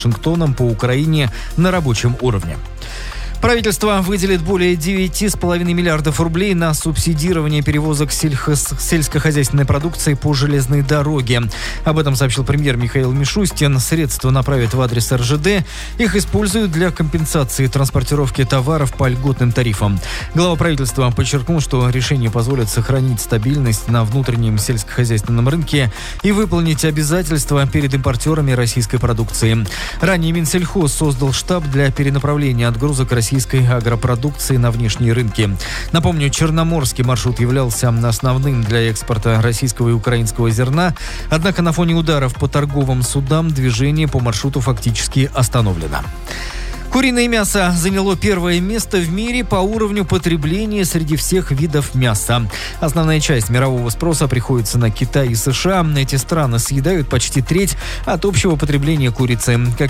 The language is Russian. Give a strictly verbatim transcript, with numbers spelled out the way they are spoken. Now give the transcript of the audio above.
Вашингтоном по Украине на рабочем уровне. Правительство выделит более девяти с половиной миллиардов рублей на субсидирование перевозок сельхоз... сельскохозяйственной продукции по железной дороге. Об этом сообщил премьер Михаил Мишустин. Средства направят в адрес эр жэ дэ. Их используют для компенсации транспортировки товаров по льготным тарифам. Глава правительства подчеркнул, что решение позволит сохранить стабильность на внутреннем сельскохозяйственном рынке и выполнить обязательства перед импортерами российской продукции. Ранее Минсельхоз создал штаб для перенаправления отгрузок российской российской агропродукции на внешние рынки. Напомню, Черноморский маршрут являлся основным для экспорта российского и украинского зерна, однако на фоне ударов по торговым судам движение по маршруту фактически остановлено. Куриное мясо заняло первое место в мире по уровню потребления среди всех видов мяса. Основная часть мирового спроса приходится на Китай и США. Эти страны съедают почти треть от общего потребления курицы. Как